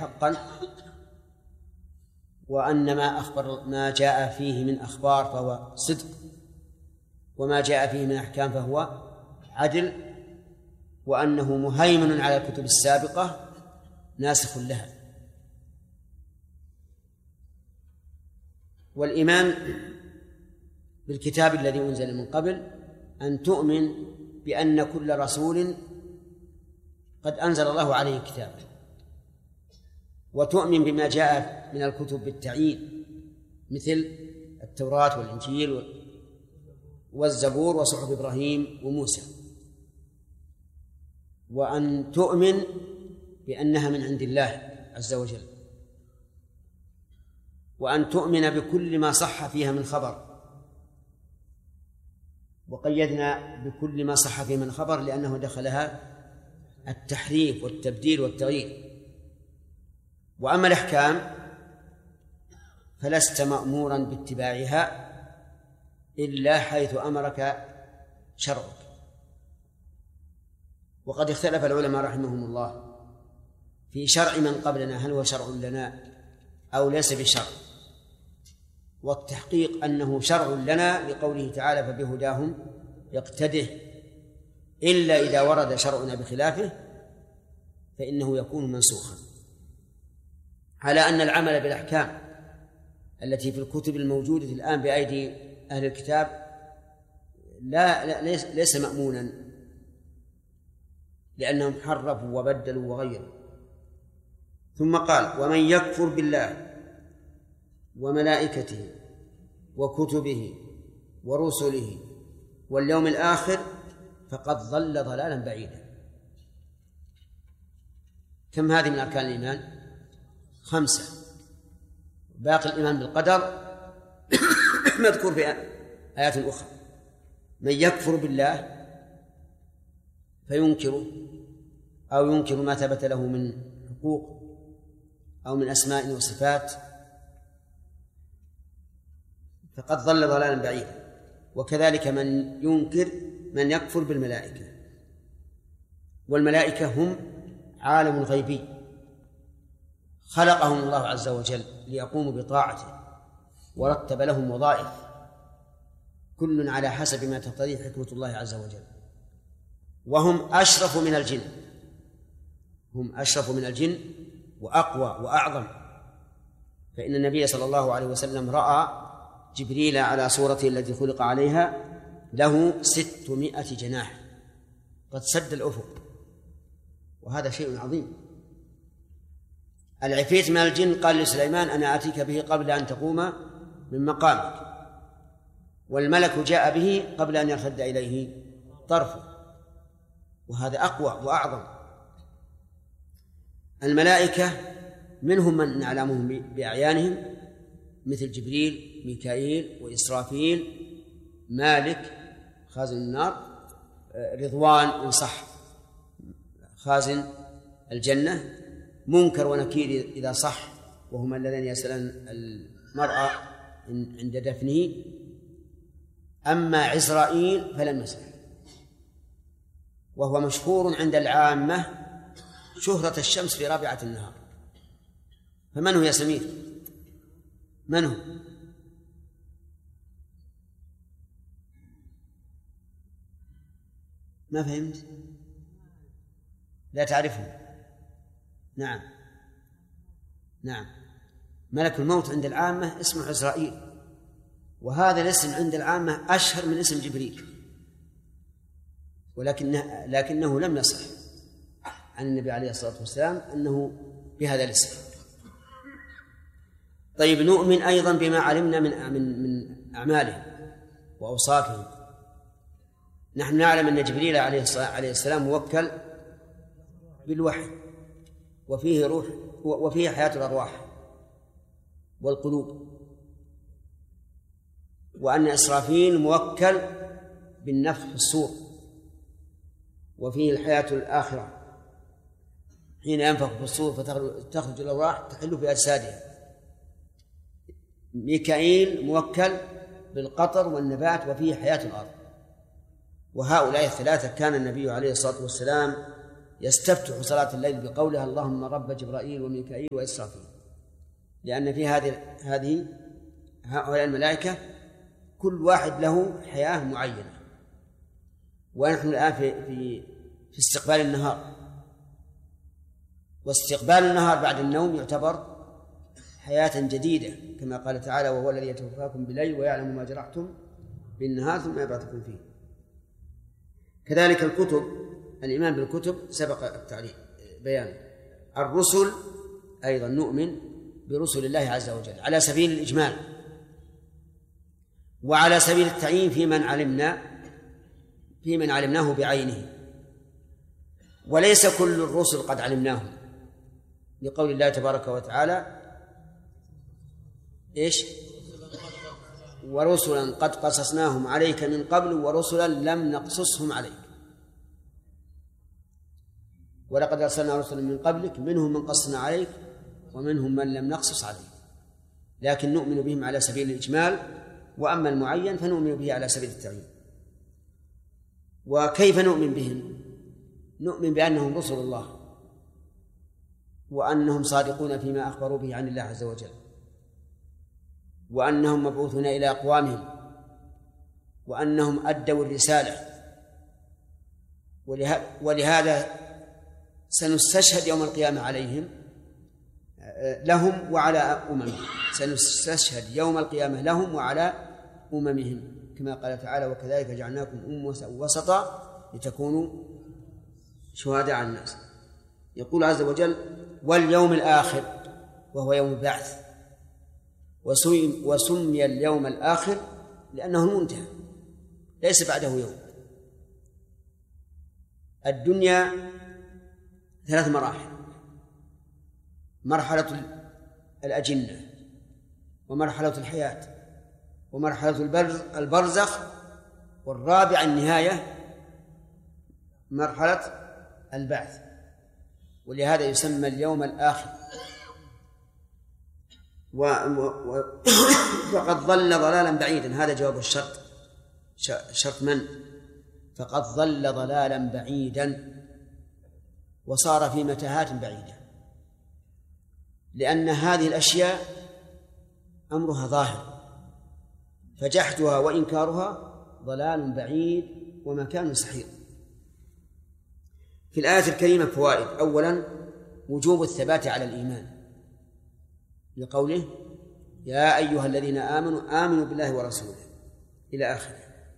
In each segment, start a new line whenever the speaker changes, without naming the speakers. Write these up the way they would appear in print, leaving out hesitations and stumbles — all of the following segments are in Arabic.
حقا، وأن ما جاء فيه من أخبار فهو صدق، وما جاء فيه من أحكام فهو عدل، وأنه مهيمن على الكتب السابقة ناسخ لها. والإيمان بالكتاب الذي أنزل من قبل أن تؤمن بأن كل رسول قد أنزل الله عليه كتابا، وتؤمن بما جاء من الكتب بالتعيين مثل التوراة والإنجيل والزبور وصحف إبراهيم وموسى، وأن تؤمن بأنها من عند الله عز وجل، وأن تؤمن بكل ما صح فيها من خبر، وقيدنا بكل ما صح فيه من خبر لأنه دخلها التحريف والتبديل والتغيير. وأما الأحكام فلست مأمورا باتباعها إلا حيث أمرك شرعك. وقد اختلف العلماء رحمهم الله في شرع من قبلنا، هل هو شرع لنا أو ليس بشرع، والتحقيق أنه شرع لنا لقوله تعالى فبهداهم يقتده، إلا إذا ورد شرعنا بخلافه فإنه يكون منسوخا. على أن العمل بالأحكام التي في الكتب الموجودة الآن بأيدي أهل الكتاب ليس مأمونا، لأنهم حرفوا وبدلوا وغيروا. ثم قال ومن يكفر بالله وملائكته وكتبه ورسله واليوم الآخر فقد ضل ضلالا بعيدا. كم هذه من أركان الإيمان؟ 5. باقي الإيمان بالقدر مذكور في آيات أخرى. من يكفر بالله فينكره أو ينكر ما ثبت له من حقوق أو من أسماء وصفات فقد ضل ضلالا بعيدا. وكذلك من يكفر بالملائكة، والملائكة هم عالم غيبي خلقهم الله عز وجل ليقوموا بطاعته، ورتب لهم وظائف كل على حسب ما تقتضيه حكمة الله عز وجل، وهم أشرف من الجن، هم أشرف من الجن وأقوى وأعظم. فإن النبي صلى الله عليه وسلم رأى جبريل على صورته التي خلق عليها له 600 جناح قد سد الأفق، وهذا شيء عظيم. العفريت من الجن قال لسليمان أنا آتيك به قبل أن تقوم من مقامك، والملك جاء به قبل أن يرتد إليه طرفه، وهذا أقوى وأعظم. الملائكة منهم من نعلمهم بأعيانهم مثل جبريل، ميكائيل، وإسرافيل، مالك خازن النار، رضوان إن صح خازن الجنة، منكر ونكير إذا صح وهما الذين يسألن المرأة عند دفنه. أما عزرائيل فلم يصح، وهو مشهور عند العامة شهرة الشمس في رابعة النهار. فمن هو يا سمير؟ من هو؟ ما فهمت؟ لا تعرفه؟ نعم نعم، ملك الموت عند العامة اسمه عزرائيل، وهذا الاسم عند العامة أشهر من اسم جبريل، لكنه لم يصح عن النبي عليه الصلاة والسلام أنه بهذا الاسم. طيب، نؤمن أيضا بما علمنا من أعماله وأوصافه. نحن نعلم أن جبريل عليه السلام موكل بالوحي، وفيه روح وفيه حياة الأرواح والقلوب، وأن إسرافيل موكل بالنفخ في الصور، وفيه الحياة الآخرة حين ينفخ في الصور فتخرج الأرواح تحل في أجسادها. ميكائيل موكل بالقطر والنبات وفيه حياة الأرض. وهؤلاء الثلاثة كان النبي عليه الصلاة والسلام يستفتح صلاة الليل بقولها اللهم رب جبرائيل وميكائيل وإسرافيل، لأن في هؤلاء الملائكة كل واحد له حياة معينة. ونحن الآن في استقبال النهار، واستقبال النهار بعد النوم يعتبر حياة جديدة، كما قال تعالى وهو الذي يتوفاكم بالليل ويعلم ما جرحتم بالنهار ثم يبعثكم فيه. كذلك الكتب، الإيمان بالكتب سبق التعليق بيان. الرسل أيضا نؤمن برسل الله عز وجل على سبيل الإجمال وعلى سبيل التعيين في من علمناه بعينه، وليس كل الرسل قد علمناهم، لقول الله تبارك وتعالى إيش؟ ورسلا قد قصصناهم عليك من قبل ورسلا لم نقصصهم عليك، ولقد أرسلنا رسلا من قبلك منهم من قصصنا عليك ومنهم من لم نقصص عليك، لكن نؤمن بهم على سبيل الإجمال، وأما المعين فنؤمن به على سبيل التعيين. وكيف نؤمن بهم؟ نؤمن بأنهم رسل الله، وأنهم صادقون فيما أخبروا به عن الله عز وجل، وأنهم مبعوثون إلى أقوامهم، وأنهم أدوا الرسالة، ولهذا سنستشهد يوم القيامة عليهم لهم وعلى أممهم، سنستشهد يوم القيامة لهم وعلى أممهم، كما قال تعالى وكذلك جعلناكم أمة وسطا لتكونوا شهداء على الناس. يقول عز وجل واليوم الآخر وهو يوم البعث، وسمي اليوم الآخر لأنه المنتهى ليس بعده يوم. الدنيا 3 مراحل: مرحلة الأجنة، ومرحلة الحياة، ومرحلة البرزخ، والرابعة النهاية مرحلة البعث، ولهذا يسمى اليوم الآخر. فقد ضل ضلالا بعيدا، هذا جواب الشرط، شرط من؟ فقد ضل ضلالا بعيدا وصار في متاهات بعيدة، لأن هذه الأشياء أمرها ظاهر، فجحدها وإنكارها ضلال بعيد ومكان سحيق. في الآية الكريمة فوائد: أولا وجوب الثبات على الإيمان، لقوله يا أيها الذين آمنوا آمنوا بالله ورسوله إلى آخره.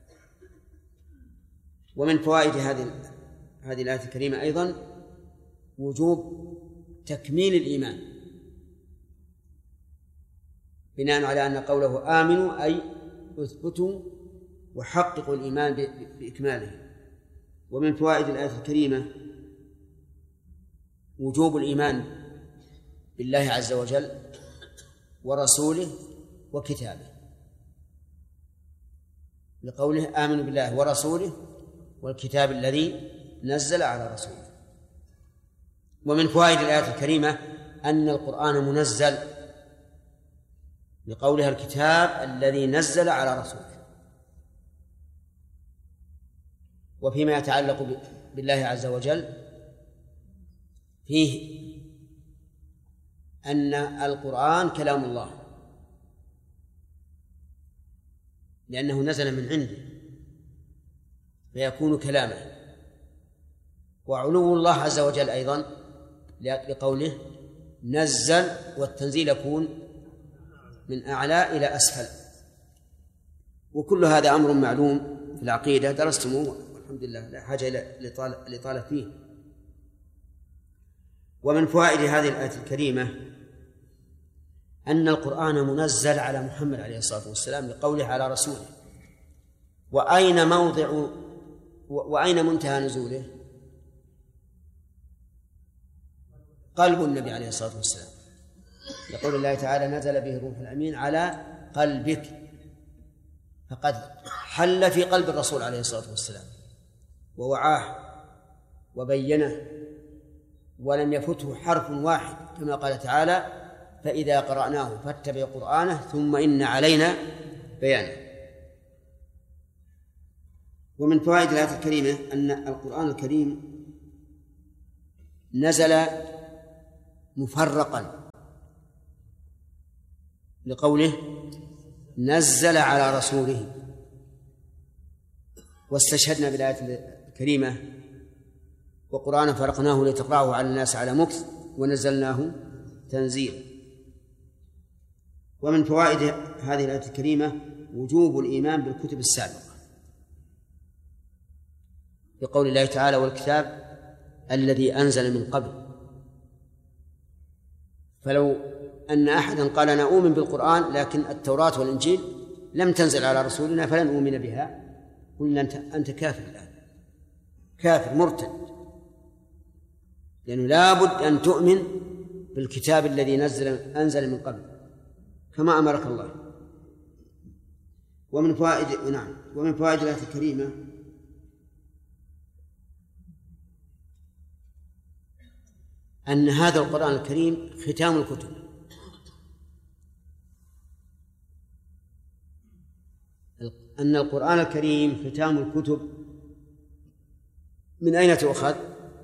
ومن فوائد هذه الآية الكريمة أيضا وجوب تكميل الإيمان، بناء على أن قوله آمنوا أي اثبتوا وحققوا الإيمان بإكماله. ومن فوائد الآية الكريمة وجوب الإيمان بالله عز وجل ورسوله وكتابه، لقوله آمنوا بالله ورسوله والكتاب الذي نزل على رسوله. ومن فوائد الآية الكريمة أن القرآن منزل، لقولها الكتاب الذي نزل على رسوله. وفيما يتعلق بالله عز وجل فيه أن القرآن كلام الله، لأنه نزل من عنده فيكون كلامه. وعلو الله عز وجل أيضا لقوله نزل، والتنزيل يكون من أعلى إلى أسفل. وكل هذا أمر معلوم في العقيدة درستموه والحمد لله، لا حاجة لطالة فيه. ومن فوائد هذه الآية الكريمة أن القرآن منزل على محمد عليه الصلاة والسلام، لقوله على رسوله. وأين منتهى نزوله؟ قلب النبي عليه الصلاة والسلام، يقول الله تعالى نزل به الروح الأمين على قلبك، فقد حل في قلب الرسول عليه الصلاة والسلام ووعاه وبينه، ولم يفته حرف واحد، كما قال تعالى فإذا قرأناه فاتبع قرآنه ثم إن علينا بيانه. ومن فوائد الآية الكريمة أن القرآن الكريم نزل مفرقا لقوله نزل على رسوله، واستشهدنا بالآية الكريمة وقرآنا فرقناه لتقرأه على الناس على مكث ونزلناه تنزيلا. ومن فوائد هذه الآية الكريمة وجوب الإيمان بالكتب السابقة، بقول الله تعالى والكتاب الذي أنزل من قبل. فلو أن أحدا قال أنا أؤمن بالقرآن لكن التوراة والإنجيل لم تنزل على رسولنا فلن أؤمن بها، قلنا أنت كافر الآن، كافر مرتد، لأنه لابد أن تؤمن بالكتاب الذي أنزل من قبل كما أمرك الله. ومن فوائد الآية الكريمة أن هذا القرآن الكريم ختام الكتب، أن القرآن الكريم ختام الكتب. من أين تؤخذ؟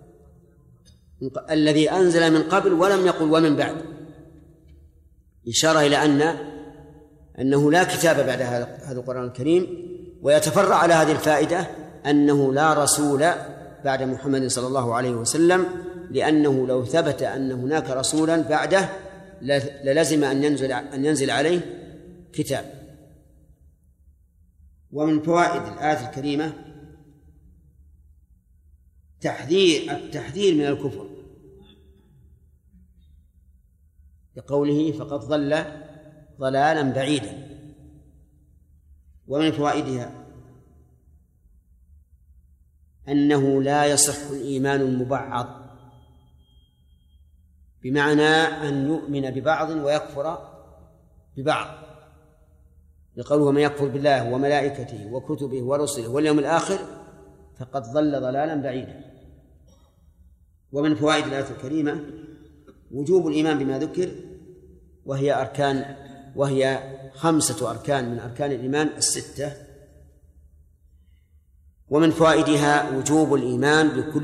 الذي أنزل من قبل ولم يقل ومن بعد، إشارة إلى أنه لا كتاب بعد هذا القرآن الكريم. ويتفرع على هذه الفائدة أنه لا رسول بعد محمد صلى الله عليه وسلم، لأنه لو ثبت أن هناك رسولا بعده للزم أن ينزل عليه كتاب. ومن فوائد الآية الكريمة التحذير من الكفر، بقوله فقد ضل ضلالا بعيدا. ومن فوائدها أنه لا يصح الإيمان المبعض، بمعنى أن يؤمن ببعض ويكفر ببعض، لقوله ومن يكفر بالله وملائكته وكتبه ورسله واليوم الآخر فقد ضل ضلالا بعيدا. ومن فوائد الآية الكريمة وجوب الإيمان بما ذكر، وهي 5 أركان من أركان الإيمان 6. ومن فوائدها وجوب الإيمان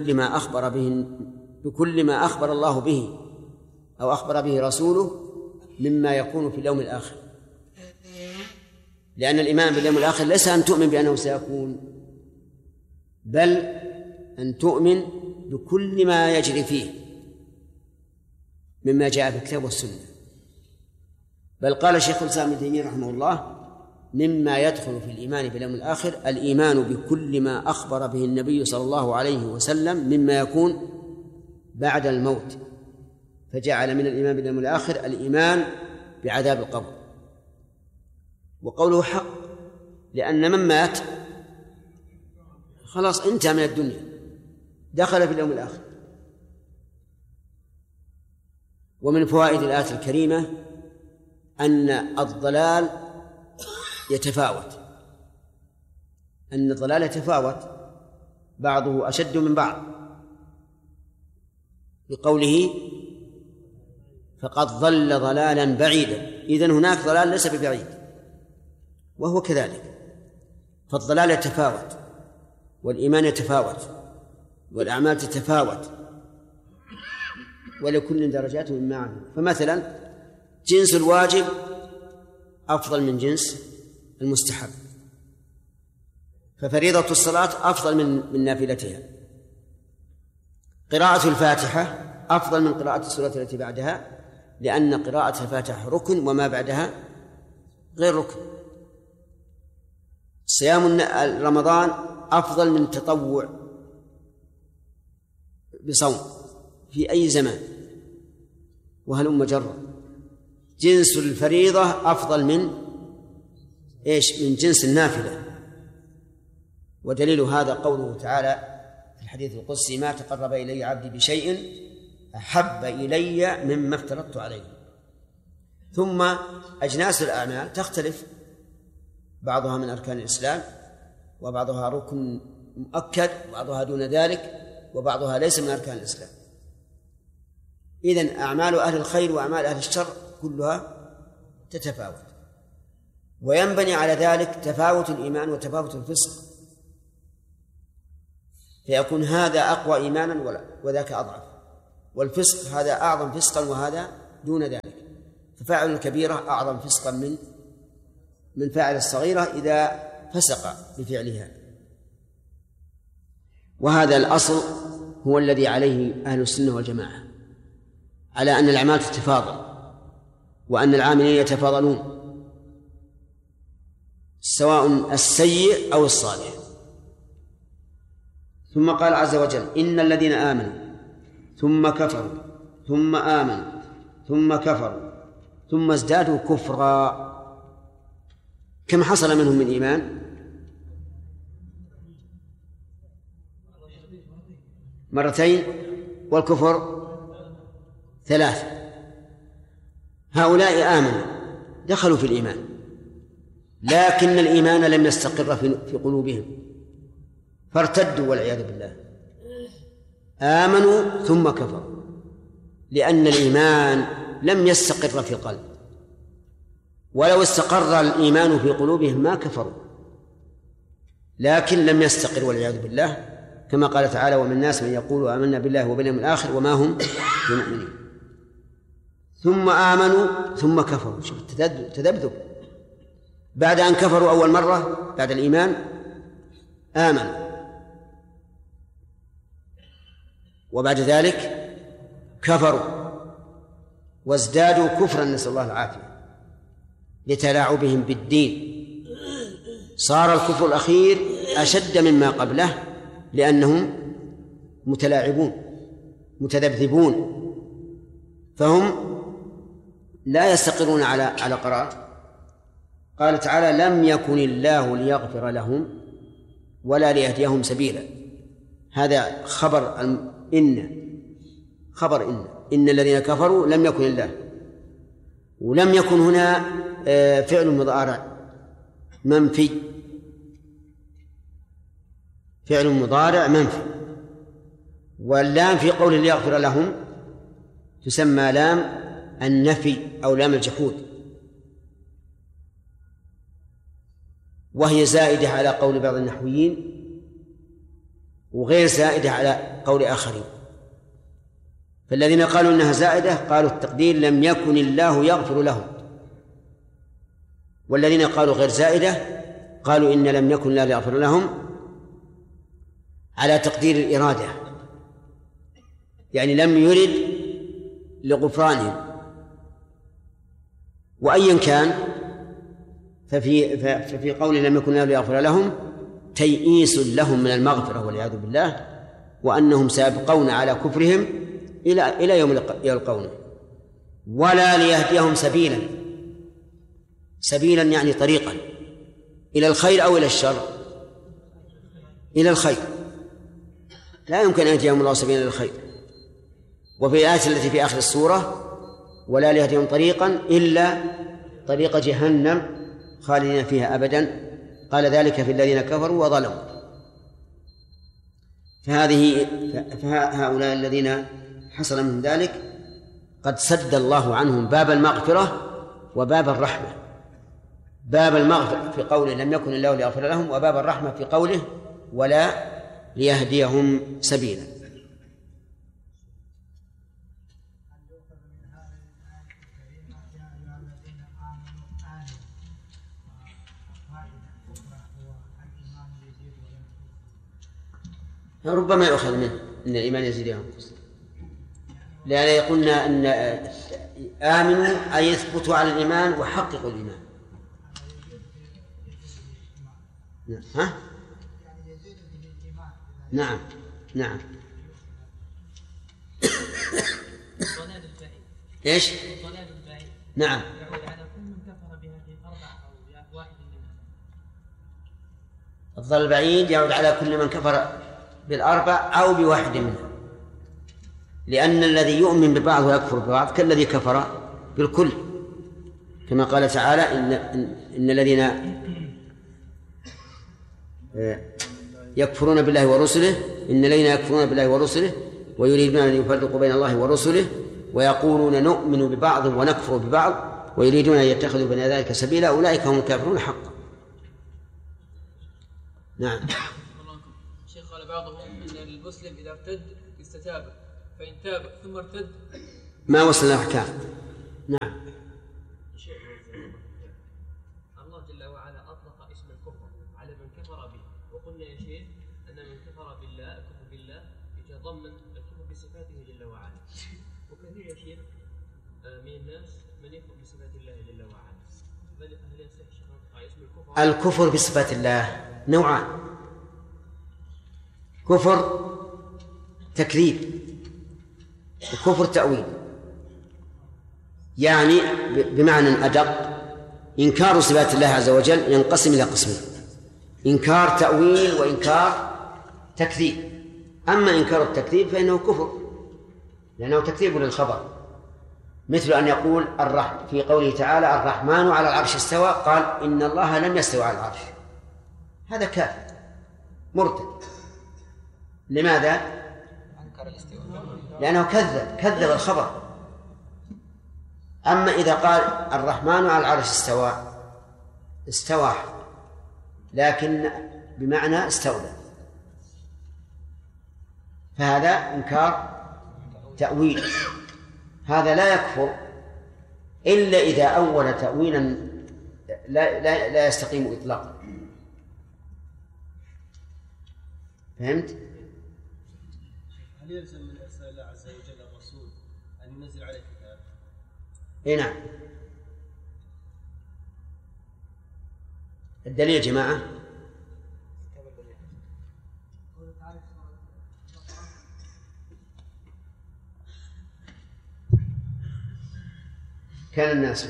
بكل ما أخبر الله به أو أخبر به رسوله مما يكون في اليوم الآخر، لأن الإيمان باليوم الآخر ليس أن تؤمن بأنه سيكون، بل أن تؤمن بكل ما يجري فيه مما جاء في الكتاب والسنة. بل قال شيخ الإسلام ابن تيمية رحمه الله مما يدخل في الإيمان باليوم الآخر الإيمان بكل ما أخبر به النبي صلى الله عليه وسلم مما يكون بعد الموت، فجعل من الإيمان باليوم الآخر الإيمان بعذاب القبر. وقوله حق لأن من مات خلاص انتهى من الدنيا، دخل في اليوم الآخر. ومن فوائد الآية الكريمة أن الضلال يتفاوت، بعضه أشد من بعض، بقوله فقد ضل ضلالا بعيدا. إذن هناك ضلال ليس ببعيد، وهو كذلك. فالضلال يتفاوت، والإيمان يتفاوت، والأعمال تتفاوت، ولكل درجات مما عمل. فمثلا جنس الواجب أفضل من جنس المستحب، ففريضة الصلاة أفضل من نافلتها، قراءة الفاتحة أفضل من قراءة السورة التي بعدها، لأن قراءة الفاتحة ركن وما بعدها غير ركن. صيام رمضان أفضل من تطوع بصوم في أي زمان، وهلم جرا. جنس الفريضة أفضل من جنس النافلة. ودليل هذا قوله تعالى في الحديث القدسي ما تقرب إلي عبدي بشيء أحب إلي مما افترضت عليه. ثم أجناس الأعمال تختلف، بعضها من أركان الإسلام، وبعضها ركن مؤكد، وبعضها دون ذلك، وبعضها ليس من أركان الإسلام. إذن أعمال أهل الخير وأعمال أهل الشر كلها تتفاوت، وينبني على ذلك تفاوت الإيمان وتفاوت الفسق، فيكون هذا أقوى إيمانا وذاك أضعف. والفسق هذا أعظم فسقا وهذا دون ذلك، ففاعل الكبيرة أعظم فسقا من فاعل الصغيرة إذا فسق بفعلها. وهذا الأصل هو الذي عليه أهل السنة والجماعة، على أن الأعمال تتفاضل وأن العاملين يتفاضلون سواء السيء أو الصالح. ثم قال عز وجل: إن الذين آمنوا ثم كفروا ثم آمنوا ثم كفروا ثم ازدادوا كفرا. كم حصل منهم من إيمان؟ مرتين، والكفر 3. هؤلاء آمنوا دخلوا في الإيمان، لكن الإيمان لم يستقر في قلوبهم فارتدوا والعياذ بالله. آمنوا ثم كفروا، لأن الإيمان لم يستقر في القلب، ولو استقر الإيمان في قلوبهم ما كفروا، لكن لم يستقر والعياذ بالله، كما قال تعالى: ومن الناس من يقول آمنا بالله وباليوم الآخر وما هم بمؤمنين. ثم آمنوا ثم كفروا، شوف تذبذب، بعد أن كفروا أول مرة بعد الإيمان آمنوا، وبعد ذلك كفروا وازدادوا كفرا، نسأل الله العافية، لتلاعبهم بالدين. صار الكفر الأخير أشد مما قبله، لأنهم متلاعبون متذبذبون، فهم لا يستقرون على قرار. قال تعالى: لم يكن الله ليغفر لهم ولا ليهديهم سبيلا. هذا خبر إن الذين كفروا لم يكن الله، ولم يكن هنا فعل مضارع منفي، فعل مضارع منفي، واللام في قول ليغفر لهم تسمى لام النفي أو لام الجحود، وهي زائدة على قول بعض النحويين وغير زائدة على قول آخرين. فالذين قالوا إنها زائدة قالوا التقدير لم يكن الله يغفر لهم، والذين قالوا غير زائدة قالوا إن لم يكن الله يغفر لهم على تقدير الإرادة، يعني لم يرد لغفرانهم. وأيا كان ففي قول لم يكن الله يغفر لهم تيئيس لهم من المغفرة والعياذ بالله، وأنهم سيبقون على كفرهم إلى يوم يلقونه. ولا ليهديهم سبيلا يعني طريقا إلى الخير أو إلى الشر، إلى الخير، لا يمكن أن يهديهم الله سبيلا إلى الخير. وفي الآية التي في آخر السورة: ولا ليهديهم طريقا إلا طريق جهنم خالدين فيها أبدا، قال ذلك في الذين كفروا وظلموا. فهؤلاء الذين حصل منهم ذلك قد سد الله عنهم باب المغفرة وباب الرحمة. باب المغفرة في قوله لم يكن الله ليغفر لهم، وباب الرحمة في قوله ولا ليهديهم سبيلا. ربما يؤخذ منه أن الإيمان يزيد وينقص، لأن يقولنا أن آمنوا أي يثبتوا على الإيمان وحققوا الإيمان. ها؟ نعم نعم. إيش؟ نعم. الضلال البعيد يعود على كل من كفر بالأربع أو بواحد منها، لأن الذي يؤمن ببعض ويكفر ببعض كالذي كفر بالكل، كما قال تعالى: إن الذين يكفرون بالله ورسله إن الذين يكفرون بالله ورسله ويريدون أن يفرقوا بين الله ورسله ويقولون نؤمن ببعض ونكفر ببعض ويريدون أن يتخذوا بين ذلك سبيلا أولئك هم الكافرون حقا. نعم.
شيخ قال بعضهم أن المسلم إذا ارتد يستتاب، فإن تاب ثم ارتد
ما وصل الأحكام. نعم.
الله جل وعلا أطلق اسم الكفر على من كفر به، وقلنا يا شيخ أن من كفر بالله الكفر بالله يتضمن الكفر بصفاته جل وعلا، وكثير يا شيخ من الناس من يكفر بصفات الله جل وعلا. هل يصح اسم الكفر؟
الكفر بصفات الله نوعان: كفر تكذيب وكفر تأويل. يعني بمعنى أدق إنكار صفات الله عز وجل ينقسم إلى قسمين: إنكار تأويل وإنكار تكذيب. أما إنكار التكذيب فإنه كفر لأنه تكذيب للخبر، مثل أن يقول في قوله تعالى الرحمن على العرش استوى، قال إن الله لم يستوى على العرش، هذا كافر مرتد. لماذا؟ لأنه كذب الخبر. أما إذا قال الرحمن على العرش استوى لكن بمعنى استولى، فهذا إنكار تأويل. هذا لا يكفر إلا إذا أول تأويلا لا يستقيم إطلاقا. فهمت؟
هل يلزم من إرسال الله عز وجل الرسول أن ينزل عليه كتاب؟
إيه نعم. الدليل يا جماعة كان الناس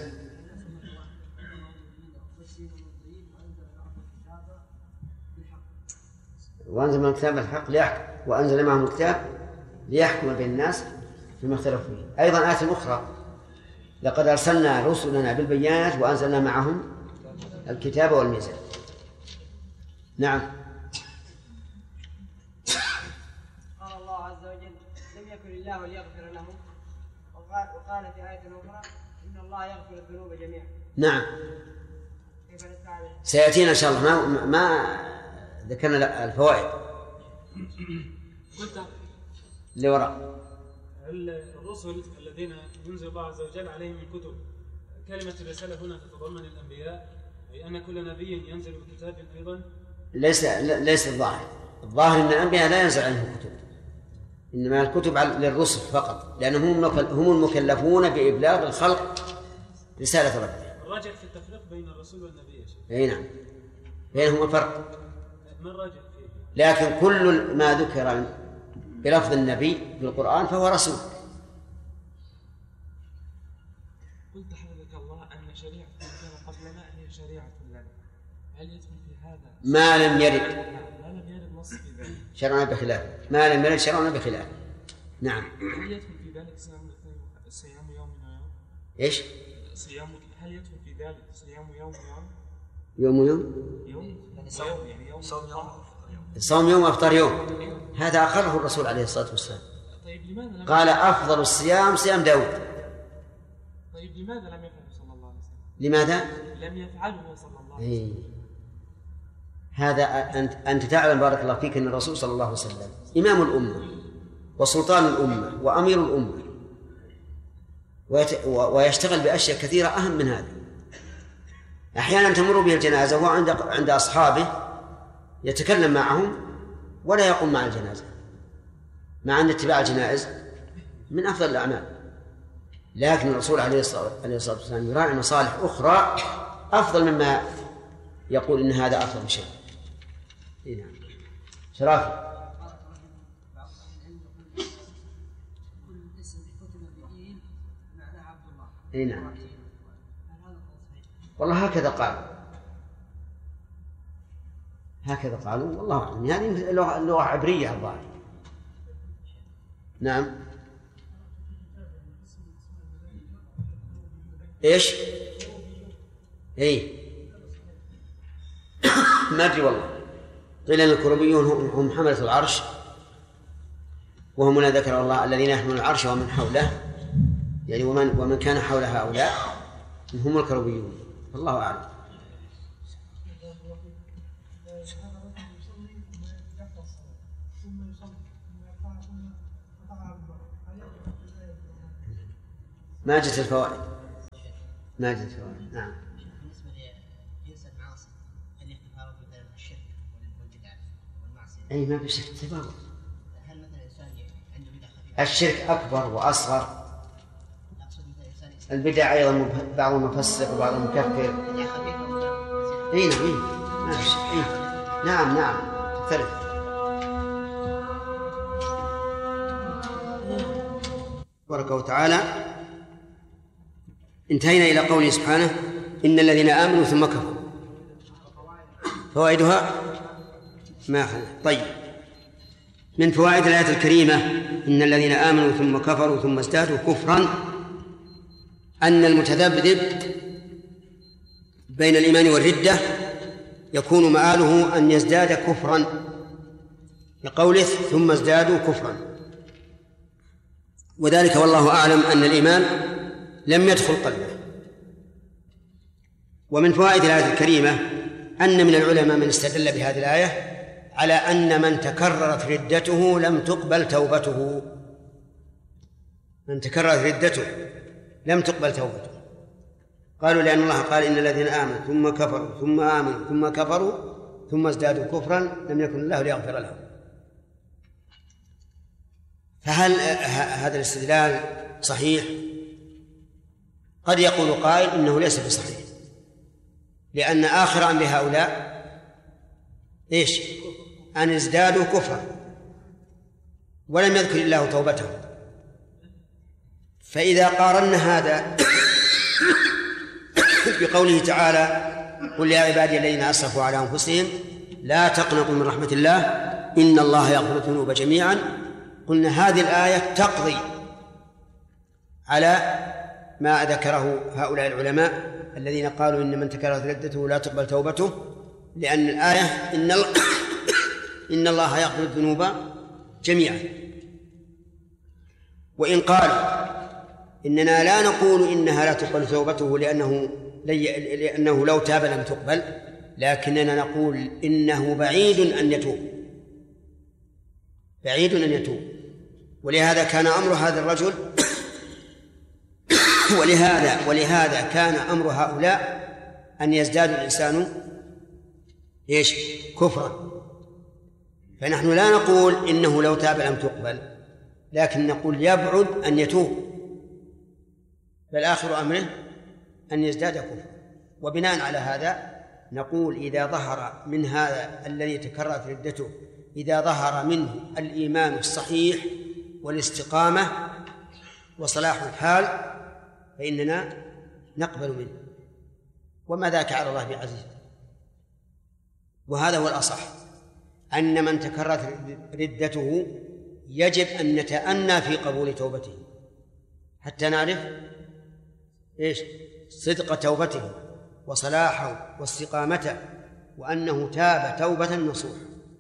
وأنزل من الكتاب الحق ليحكم وأنزل معهم الكتاب ليحكم بين الناس فيما اختلفوا فيه. أيضا آية أخرى: لقد أرسلنا رسلنا بالبينات وأنزلنا معهم الكتاب والميزان. نعم.
قال الله عز وجل: لم يكن الله ليغفر لهم، وقال في آية أخرى: إن الله يغفر الذنوب جميعا.
نعم. سيأتينا إن شاء الله ما ذكرنا الفوائد اللي وراء.
الرسل الذين ينزل الله عز وجل عليهم الكتب، كلمة الرسالة هنا تتضمن الأنبياء، أي أن كل نبي ينزل بكتاب أيضا؟
ليس الظاهر أن الأنبياء لا ينزل عليهم كتب، إنما الكتب للرسل فقط، لأنهم هم المكلفون بإبلاغ الخلق رسالة ربهم.
الراجع في التفريق بين الرسول والنبي يا شيخ.
أي نعم، بينهما فرق.
ما الراجع فيه؟
لكن كل ما ذكر بلفظ النبي في القرآن فهو رسول.
قلت حفظك الله أن شريعة من كان قبلنا هي شريعة لنا، هل يدخل في هذا
ما لم يرد
نص في ذلك
شرعنا بخلاف ما لم يرد شرعنا بخلاف؟ نعم.
هل يدخل في ذلك صيام يوم ويوم؟
ايش؟
هل يدخل في ذلك صيام يوم
يعني صوم يوم وافطار يوم. هذا أقره الرسول عليه الصلاة والسلام.
طيب لماذا
قال أفضل الصيام صيام داود.
طيب لماذا لم يفعله صلى الله عليه وسلم؟
لماذا؟
لم يفعله صلى الله عليه وسلم.
هذا أنت تعلم بارك الله فيك أن الرسول صلى الله عليه وسلم إمام الأمة وسلطان الأمة وأمير الأمة، ويشتغل بأشياء كثيرة أهم من هذا. أحيانا تمر به الجنازة وهو عند أصحابه يتكلم معهم ولا يقوم مع الجنازة، مع أن اتباع الجنائز من أفضل الأعمال. لكن الرسول عليه الصلاة والسلام يراعي مصالح أخرى أفضل مما يقول إن هذا أفضل شيء. نعم. شرافي. نعم. والله هكذا قالوا والله أعلم. هذه اللغة عبرية الظاهر. نعم. إيش؟ ما أدري والله. قيل أن الكروبيون هم حملة العرش، وهم من ذكر الله الذين يحملون العرش ومن حوله، يعني ومن كان حول هؤلاء هم الكروبيون. الله أعلم. ما جت الفوائد. نعم.
بالنسبة لجنس المعاصي هل يتفاوت مثلا الشرك والبدع والمعصية؟
أي ما في شرك تفاوت.
هل مثلا الإنسان عنده بدع خفيفة؟
الشرك أكبر وأصغر. البدع أيضا بعضهم مفسق وبعضهم مكفر.
بدع خفيفة مثلا.
أي نعم ما في شرك. نعم تختلف. تبارك وتعالى. انتهينا إلى قوله سبحانه إن الذين آمنوا ثم كفروا. فوائدها ما حل. طيب، من فوائد الآية الكريمة إن الذين آمنوا ثم كفروا ثم ازدادوا كفرا أن المتذبذب بين الإيمان والردة يكون مآله أن يزداد كفرا، لقوله ثم ازدادوا كفرا، وذلك والله أعلم أن الإيمان لم يدخل قلبه. ومن فوائد الآية الكريمة أن من العلماء من استدل بهذه الآية على أن من تكررت ردته لم تقبل توبته. من تكررت ردته لم تقبل توبته. قالوا لأن الله قال إن الذين آمنوا ثم كفروا ثم آمنوا ثم كفروا ثم ازدادوا كفرا لم يكن الله ليغفر لهم. فهل هذا الاستدلال صحيح؟ قد يقول قائل إنه ليس بصحيح، لأن آخر أمر هؤلاء إيش؟ أن ازدادوا كفرا ولم يذكر الله توبتهم. فإذا قارنا هذا بقوله تعالى قل يا عبادي الذين أسرفوا على أنفسهم لا تقنطوا من رحمة الله إن الله يغفر الذنوب جميعا، قلنا هذه الآية تقضي على ما ذكره هؤلاء العلماء الذين قالوا إن من تكررت ردته لا تقبل توبته، لأن الآية إن الله يغفر الذنوب جميعا. وإن قالوا إننا لا نقول إنها لا تقبل توبته لأنه لو تاب لم تقبل، لكننا نقول إنه بعيد أن يتوب، بعيد أن يتوب. ولهذا كان أمر هذا الرجل ولهذا كان أمر هؤلاء أن يزداد الإنسان إيش؟ كفرا. فنحن لا نقول إنه لو تاب لم تقبل، لكن نقول يبعد أن يتوب، بل آخر أمره أن يزداد كفرا. وبناء على هذا نقول إذا ظهر من هذا الذي تكررت ردته إذا ظهر منه الإيمان الصحيح والاستقامة وصلاح الحال فإننا نقبل منه، وما ذاك على الله بعزيز. وهذا هو الأصح، أن من تكررت ردته يجب أن نتأنى في قبول توبته حتى نعرف إيش؟ صدق توبته وصلاحه واستقامته، وأنه تاب توبة نصوحا.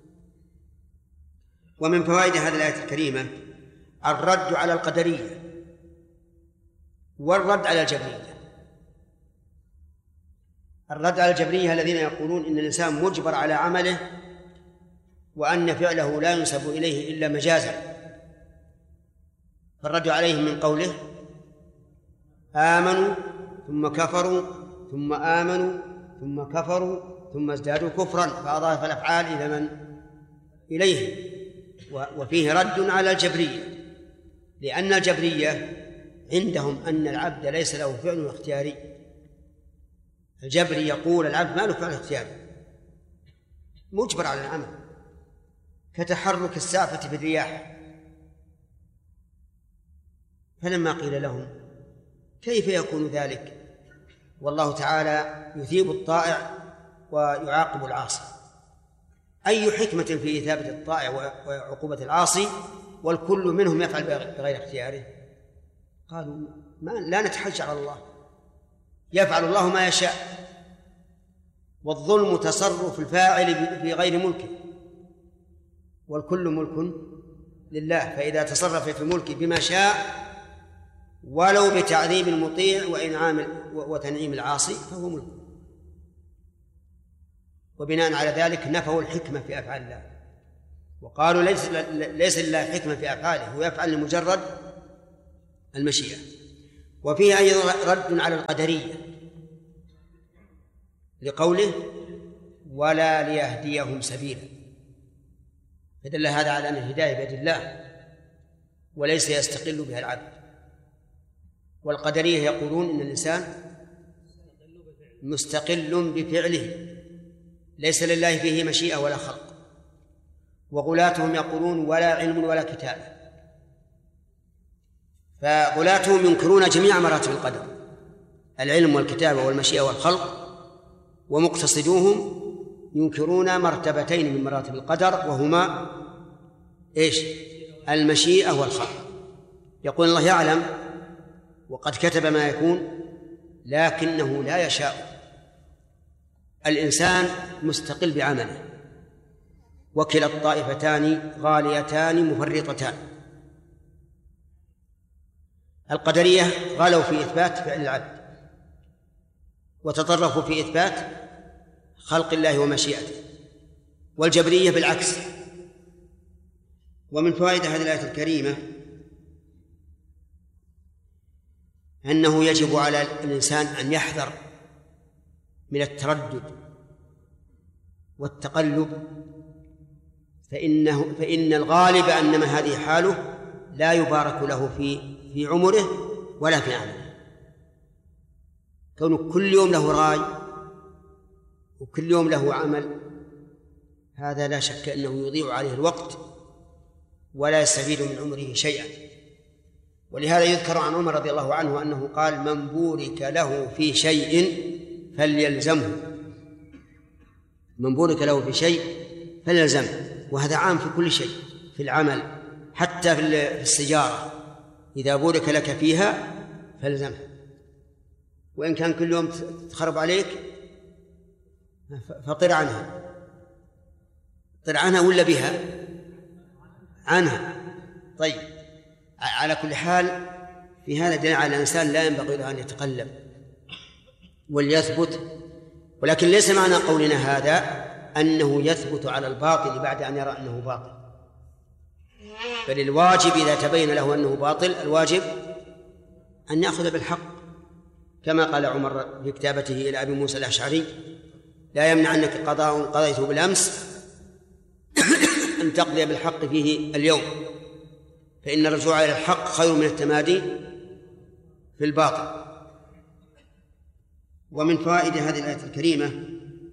ومن فوائد هذه الآية الكريمة الرد على القدرية والرد على الجبرية. الرد على الجبرية الذين يقولون إن الإنسان مجبر على عمله وأن فعله لا ينسب إليه إلا مجازا، فالرد عليهم من قوله آمنوا ثم كفروا ثم آمنوا ثم كفروا ثم ازدادوا كفرا، فأضاف الأفعال إلى من؟ إليه. وفيه رد على الجبرية، لأن الجبرية عندهم أن العبد ليس له فعل اختياري. الجبري يقول العبد ما له فعل اختياري، مجبر على العمل، كتحرك السافة في الرياح. فلما قيل لهم كيف يكون ذلك والله تعالى يثيب الطائع ويعاقب العاصي، أي حكمة في إثابة الطائع وعقوبة العاصي والكل منهم يفعل بغير اختياره؟ قالوا لا نتحجر على الله، يفعل الله ما يشاء، والظلم تصرف الفاعل في غير ملكه، والكل ملك لله، فإذا تصرف في ملكه بما شاء ولو بتعذيب المطيع وإنعام وتنعيم العاصي فهو ملك. وبناء على ذلك نفوا الحكمة في أفعال الله وقالوا ليس لله حكمة في أفعاله، هو يفعل لمجرد المشيئة. وفيه أيضا رد على القدرية لقوله ولا ليهديهم سبيلا، فدل هذا على أن الهداية بيد الله وليس يستقل بها العبد. والقدرية يقولون إن الإنسان مستقل بفعله ليس لله فيه مشيئة ولا خلق. وغلاتهم يقولون ولا علم ولا كتابة، فغلاتهم ينكرون جميع مراتب القدر، العلم والكتابة والمشيئة والخلق، ومقتصدوهم ينكرون مرتبتين من مراتب القدر وهما إيش؟ المشيئة والخلق. يقول الله يعلم وقد كتب ما يكون لكنه لا يشاء. الإنسان مستقل بعمله، وكلا الطائفتان غاليتان مفرطتان. القدرية غلوا في إثبات فعل العبد وتطرفوا في إثبات خلق الله ومشيئته، والجبرية بالعكس. ومن فوائد هذه الآية الكريمة أنه يجب على الإنسان أن يحذر من التردد والتقلب، فإن الغالب أنما هذه حاله لا يبارك له في عمره ولا في عمله. كونه كل يوم له راي وكل يوم له عمل، هذا لا شك أنه يضيع عليه الوقت ولا يستفيد من عمره شيئا. ولهذا يذكر عن عمر رضي الله عنه أنه قال من بورك له في شيء فليلزمه، من بورك له في شيء فليلزمه. وهذا عام في كل شيء، في العمل حتى في السيارة، إذا بورك لك فيها فلزمها، وإن كان كل يوم تخرب عليك فطر عنها، طر عنها ولا بها عنها. طيب، على كل حال في هذا دليل على الإنسان لا ينبغي له أن يتقلب وليثبت. ولكن ليس معنى قولنا هذا أنه يثبت على الباطل بعد أن يرى أنه باطل، بل الواجب إذا تبين له أنه باطل الواجب أن يأخذ بالحق، كما قال عمر في كتابته إلى أبي موسى الأشعري لا يمنعنك قضاء قضيته بالأمس أن تقضي بالحق فيه اليوم، فإن الرجوع إلى الحق خير من التمادي في الباطل. ومن فوائد هذه الآية الكريمة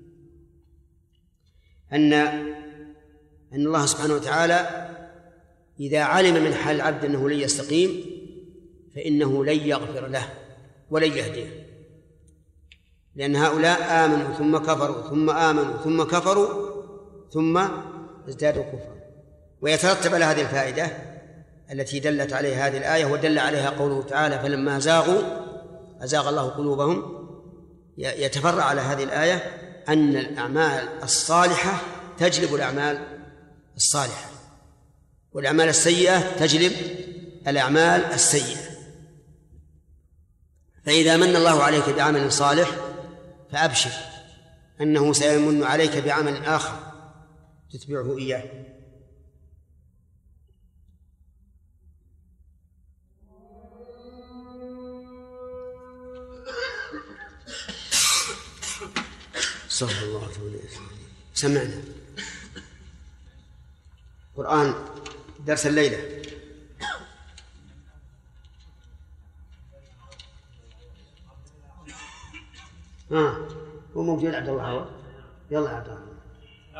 أن الله سبحانه وتعالى إذا علم من حال العبد أنه لن يستقيم فإنه لن يغفر له ولن يهديه، لأن هؤلاء آمنوا ثم كفروا ثم آمنوا ثم كفروا ثم ازدادوا كفرا. ويترتب على هذه الفائدة التي دلت عليها هذه الآية ودل عليها قوله تعالى فلما زاغوا أزاغ الله قلوبهم، يتفرع على هذه الآية أن الأعمال الصالحة تجلب الأعمال الصالحة، والأعمال السيئة تجلب الأعمال السيئة. فإذا من الله عليك بعمل صالح فأبشر أنه سيمن عليك بعمل آخر تتبعه إياه. استغفر الله واتوب اليه. سمعنا قرآن درس الليلة. هو موجود عبد الله، يلا عبد الله.